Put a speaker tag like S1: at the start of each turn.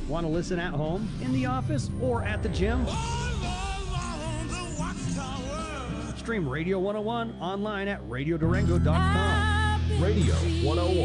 S1: Want to listen at home, in the office, or at the gym? Stream Radio 101 online at radiodurango.com.
S2: Radio 101.